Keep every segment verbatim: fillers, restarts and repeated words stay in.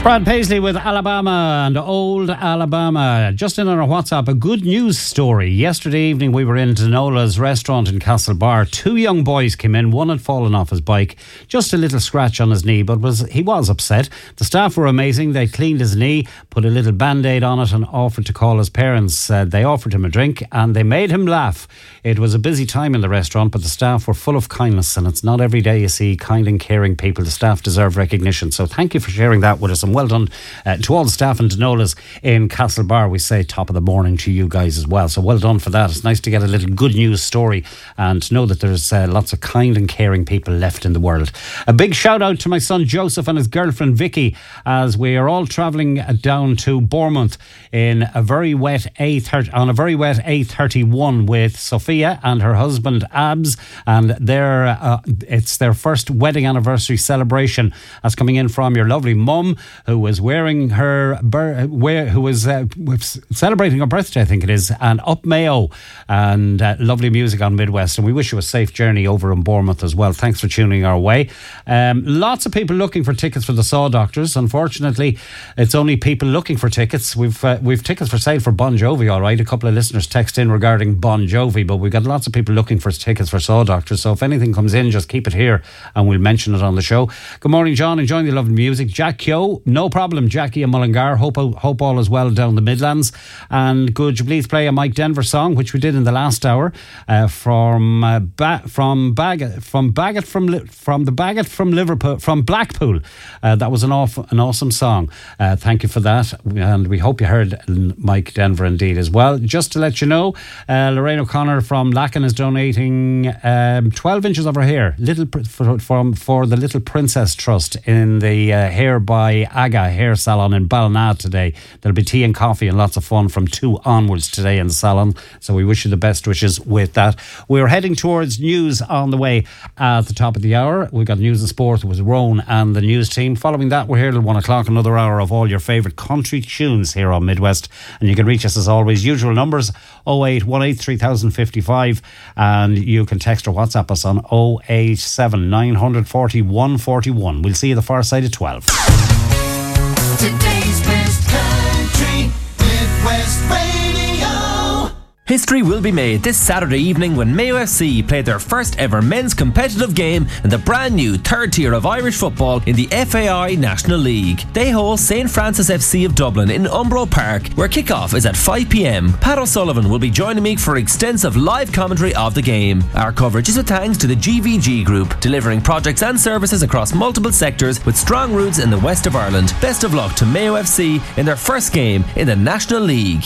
Brad Paisley with Alabama and Old Alabama. Just in on our WhatsApp, a good news story. Yesterday evening we were in Denola's restaurant in Castlebar. Two young boys came in. One had fallen off his bike. Just a little scratch on his knee, but was he was upset. The staff were amazing. They cleaned his knee, put a little band-aid on it and offered to call his parents. Uh, they offered him a drink and they made him laugh. It was a busy time in the restaurant, but the staff were full of kindness, and it's not every day you see kind and caring people. The staff deserve recognition. So thank you for sharing that with us, and well done uh, to all the staff in Denola's in Castlebar. We say top of the morning to you guys as well. So well done for that. It's nice to get a little good news story and to know that there's uh, lots of kind and caring people left in the world. A big shout out to my son Joseph and his girlfriend Vicky as we are all travelling down to Bournemouth in a very wet A thirty on a very wet A thirty-one with Sophia and her husband Abs, and their uh, it's their first wedding anniversary celebration. That's coming in from your lovely mum, who was wearing her bur- wear, who was uh, celebrating her birthday, I think it is, and up Mayo, and uh, lovely music on Midwest. And we wish you a safe journey over in Bournemouth as well. Thanks for tuning our way. Um, lots of people looking for tickets for the Saw Doctors. Unfortunately, it's only people looking for tickets. We've uh, we've tickets for sale for Bon Jovi, all right. A couple of listeners text in regarding Bon Jovi, but we've got lots of people looking for tickets for Saw Doctors. So if anything comes in, just keep it here and we'll mention it on the show. Good morning, John. Enjoying the lovely music. Jack Kyo, no problem. Jackie and Mullingar, hope hope all is well down the Midlands. And could you please play a Mike Denver song, which we did in the last hour, uh, from uh, ba- from Bagot from Bagot from Li- from the Bagot from Liverpool from Blackpool. Uh, that was an off an awesome song. Uh, thank you for that, and we hope you heard Mike Denver indeed as well. Just to let you know, uh, Lorraine O'Connor from Lacken is donating um, twelve inches of her hair, little pr- for, for for the Little Princess Trust in the uh, Hair by Aga Hair Salon in Ballina today. There'll be tea and coffee and lots of fun from two onwards today in the salon. So we wish you the best wishes with that. We're heading towards news on the way at the top of the hour. We've got news and sport with Roan and the news team. Following that, we're here till one o'clock, another hour of all your favourite country tunes here on Midwest. And you can reach us as always, usual numbers oh eight one eight three thousand fifty-five, and you can text or WhatsApp us on oh eight seven nine four oh one four one. We'll see you the far side of twelve. Today's best country, Midwest Radio. History will be made this Saturday evening when Mayo F C play their first ever men's competitive game in the brand new third tier of Irish football in the F A I National League. They host Saint Francis F C of Dublin in Umbro Park, where kick-off is at five p.m. Pat O'Sullivan will be joining me for extensive live commentary of the game. Our coverage is with thanks to the G V G Group, delivering projects and services across multiple sectors with strong roots in the west of Ireland. Best of luck to Mayo F C in their first game in the National League.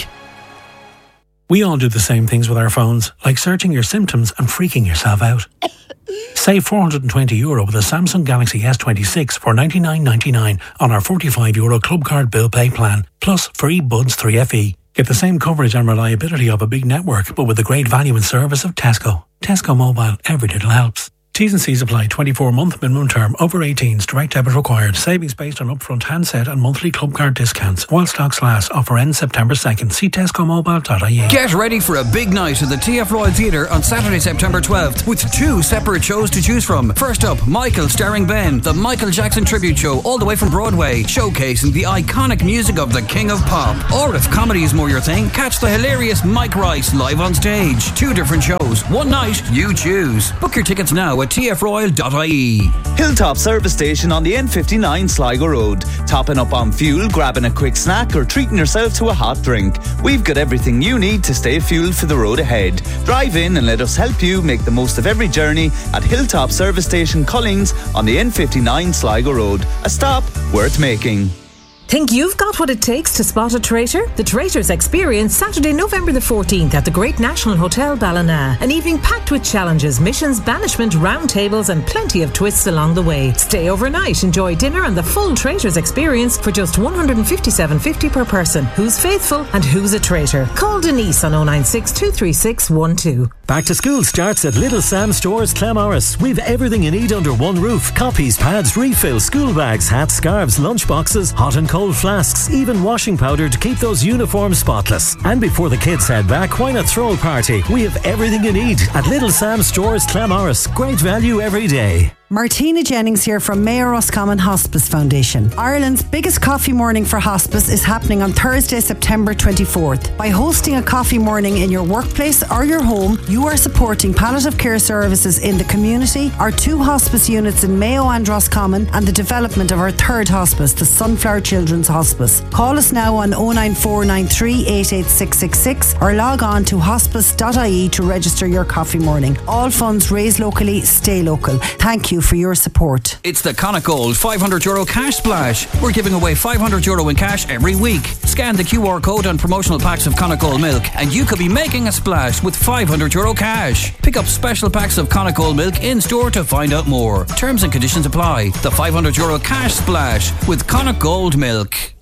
We all do the same things with our phones, like searching your symptoms and freaking yourself out. Save four hundred twenty euro with a Samsung Galaxy S twenty-six for ninety-nine ninety-nine on our forty-five euro Club Card Bill Pay plan, plus free Buds three F E. Get the same coverage and reliability of a big network, but with the great value and service of Tesco. Tesco Mobile, every little helps. T's and C's apply. twenty-four month minimum term. Over eighteens. Direct debit required. Savings based on upfront handset and monthly club card discounts. While stocks last. Offer ends September second. See tesco mobile dot I E. Get ready for a big night at the T F Royal Theatre on Saturday, September twelfth, with two separate shows to choose from. First up, Michael starring Ben, the Michael Jackson tribute show all the way from Broadway, showcasing the iconic music of the King of Pop. Or if comedy is more your thing, catch the hilarious Mike Rice live on stage. Two different shows. One night, you choose. Book your tickets now at t f royal dot I E. Hilltop Service Station on the N fifty-nine Sligo Road. Topping up on fuel, grabbing a quick snack or treating yourself to a hot drink. We've got everything you need to stay fueled for the road ahead. Drive in and let us help you make the most of every journey at Hilltop Service Station Collins on the N fifty-nine Sligo Road. A stop worth making. Think you've got what it takes to spot a traitor? The Traitors Experience, Saturday, November the fourteenth at the Great National Hotel Ballina. An evening packed with challenges, missions, banishment, round tables and plenty of twists along the way. Stay overnight, enjoy dinner and the full Traitors Experience for just one hundred fifty-seven fifty per person. Who's faithful and who's a traitor? Call Denise on oh nine six, two three six one two. Back to school starts at Little Sam Stores, Clamorris. We've everything you need under one roof. Copies, pads, refills, school bags, hats, scarves, lunch boxes, hot and cold flasks, even washing powder to keep those uniforms spotless. And before the kids head back, why not throw a party? We have everything you need at Little Sam Stores, Clamorris. Great value every day. Martina Jennings here from Mayo Roscommon Hospice Foundation. Ireland's biggest coffee morning for hospice is happening on Thursday, September twenty-fourth. By hosting a coffee morning in your workplace or your home, you are supporting palliative care services in the community, our two hospice units in Mayo and Roscommon, and the development of our third hospice, the Sunflower Children's Hospice. Call us now on oh nine four nine three eight eight six six six or log on to hospice dot I E to register your coffee morning. All funds raised locally, stay local. Thank you for your support. It's the Connacht Gold five hundred euro cash splash. We're giving away five hundred euro in cash every week. Scan the Q R code on promotional packs of Connacht Gold milk and you could be making a splash with five hundred euro cash. Pick up special packs of Connacht Gold milk in store to find out more. Terms and conditions apply. The five hundred euro cash splash with Connacht Gold milk.